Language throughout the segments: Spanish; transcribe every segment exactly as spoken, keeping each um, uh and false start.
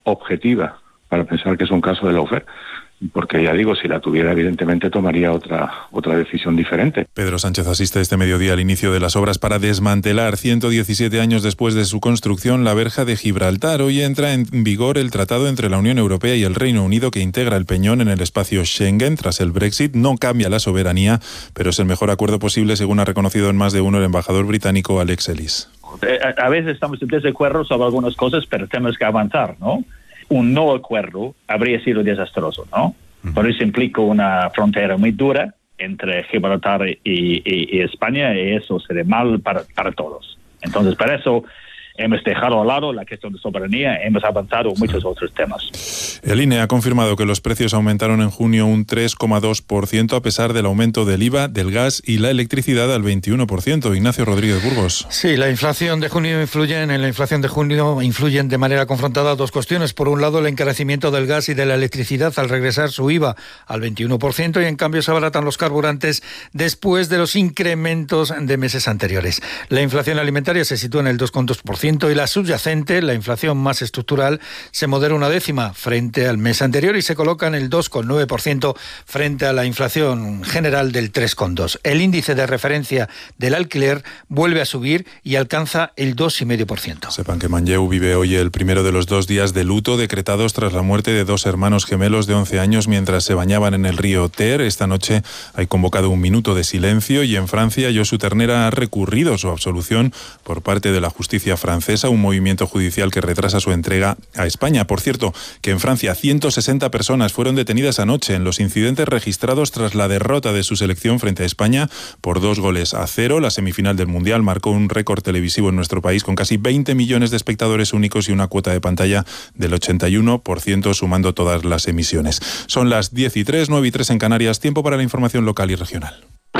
objetiva para pensar que es un caso de lawfare. Porque ya digo, si la tuviera, evidentemente tomaría otra otra decisión diferente. Pedro Sánchez asiste este mediodía al inicio de las obras para desmantelar, ciento diecisiete años después de su construcción, la verja de Gibraltar. Hoy entra en vigor el tratado entre la Unión Europea y el Reino Unido que integra el Peñón en el espacio Schengen. Tras el Brexit no cambia la soberanía, pero es el mejor acuerdo posible, según ha reconocido en más de uno el embajador británico Alex Ellis. A veces estamos en desacuerdo sobre algunas cosas, pero tenemos que avanzar, ¿no? Un no acuerdo habría sido desastroso, ¿no? Uh-huh. Por eso implica una frontera muy dura entre Gibraltar y, y, y España, y eso sería mal para, para todos. Entonces, para eso hemos dejado a lado la cuestión de soberanía, hemos avanzado en muchos otros temas. El I N E ha confirmado que los precios aumentaron en junio un tres coma dos por ciento a pesar del aumento del I V A, del gas y la electricidad al veintiuno por ciento. Ignacio Rodríguez Burgos. Sí, la inflación de junio influyen, en la inflación de junio influyen de manera confrontada dos cuestiones. Por un lado, el encarecimiento del gas y de la electricidad al regresar su I V A al veintiuno por ciento y en cambio se abaratan los carburantes después de los incrementos de meses anteriores. La inflación alimentaria se sitúa en el dos coma dos por ciento y la subyacente, la inflación más estructural, se modera una décima frente al mes anterior y se coloca en el dos coma nueve por ciento frente a la inflación general del tres coma dos por ciento. El índice de referencia del alquiler vuelve a subir y alcanza el dos coma cinco por ciento. Sepan que Manlleu vive hoy el primero de los dos días de luto decretados tras la muerte de dos hermanos gemelos de once años mientras se bañaban en el río Ter. Esta noche hay convocado un minuto de silencio y en Francia Josu Ternera ha recurrido su absolución por parte de la justicia francesa, un movimiento judicial que retrasa su entrega a España. Por cierto, que en Francia ciento sesenta personas fueron detenidas anoche en los incidentes registrados tras la derrota de su selección frente a España por dos goles a cero. La semifinal del Mundial marcó un récord televisivo en nuestro país con casi veinte millones de espectadores únicos y una cuota de pantalla del ochenta y uno por ciento sumando todas las emisiones. Son las diez y tres, nueve y tres en Canarias. Tiempo para la información local y regional.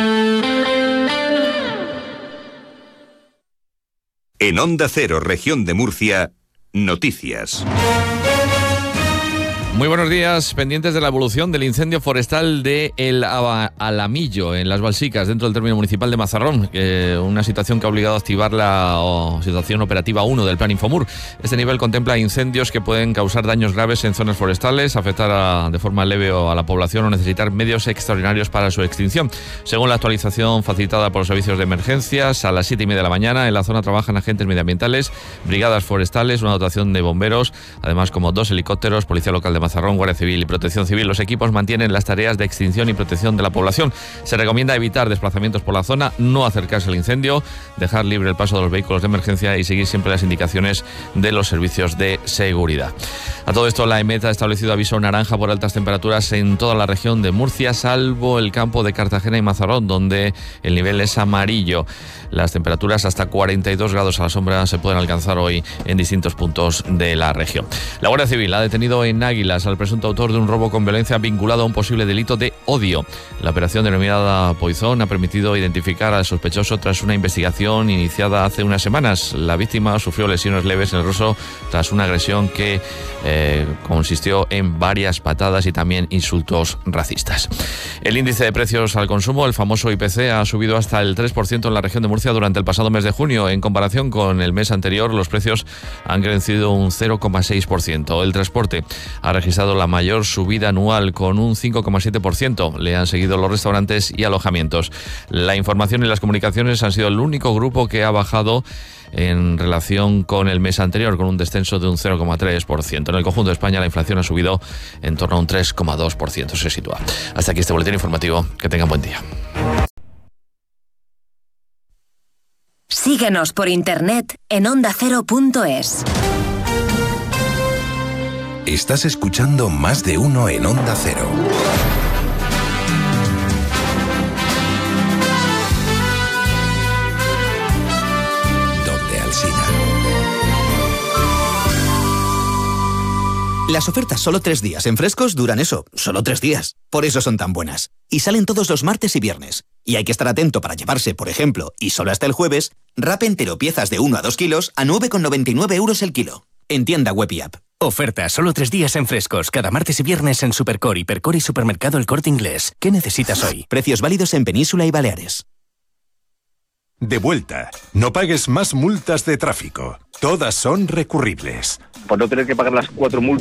En Onda Cero, Región de Murcia, noticias. Muy buenos días, pendientes de la evolución del incendio forestal de El Alamillo, en Las Balsicas, dentro del término municipal de Mazarrón, eh, una situación que ha obligado a activar la oh, situación operativa uno del Plan Infomur. Este nivel contempla incendios que pueden causar daños graves en zonas forestales, afectar a, de forma leve a la población o necesitar medios extraordinarios para su extinción. Según la actualización facilitada por los servicios de emergencias, a las siete y media de la mañana en la zona trabajan agentes medioambientales, brigadas forestales, una dotación de bomberos, además como dos helicópteros, policía local de Mazarrón, Guardia Civil y Protección Civil. Los equipos mantienen las tareas de extinción y protección de la población. Se recomienda evitar desplazamientos por la zona, no acercarse al incendio, dejar libre el paso de los vehículos de emergencia y seguir siempre las indicaciones de los servicios de seguridad. A todo esto, la EMET ha establecido aviso naranja por altas temperaturas en toda la región de Murcia, salvo el campo de Cartagena y Mazarrón, donde el nivel es amarillo. Las temperaturas hasta cuarenta y dos grados a la sombra se pueden alcanzar hoy en distintos puntos de la región. La Guardia Civil ha detenido en Águilas al presunto autor de un robo con violencia vinculado a un posible delito de odio. La operación denominada Poizón ha permitido identificar al sospechoso tras una investigación iniciada hace unas semanas. La víctima sufrió lesiones leves en el rostro tras una agresión que eh, consistió en varias patadas y también insultos racistas. El índice de precios al consumo, el famoso I P C, ha subido hasta el tres por ciento en la región de Murcia durante el pasado mes de junio. En comparación con el mes anterior, los precios han crecido un cero coma seis por ciento. El transporte ha registrado la mayor subida anual con un cinco coma siete por ciento. Le han seguido los restaurantes y alojamientos. La información y las comunicaciones han sido el único grupo que ha bajado en relación con el mes anterior, con un descenso de un cero coma tres por ciento. En el conjunto de España la inflación ha subido en torno a un tres coma dos por ciento, se sitúa. Hasta aquí este boletín informativo. Que tengan buen día. Síguenos por internet en onda cero punto es. Estás escuchando Más de Uno en Onda Cero. Donde Alsina. Las ofertas solo tres días en Frescos duran eso, solo tres días. Por eso son tan buenas. Y salen todos los martes y viernes. Y hay que estar atento para llevarse, por ejemplo, y solo hasta el jueves, wrap entero piezas de uno a dos kilos a nueve con noventa y nueve euros el kilo. En tienda web y app. Oferta solo tres días en Frescos, cada martes y viernes en Supercore, Hipercore y Supermercado El Corte Inglés. ¿Qué necesitas hoy? Precios válidos en Península y Baleares. devuelta. No pagues más multas de tráfico. Todas son recurribles. Por no tener que pagar las cuatro multas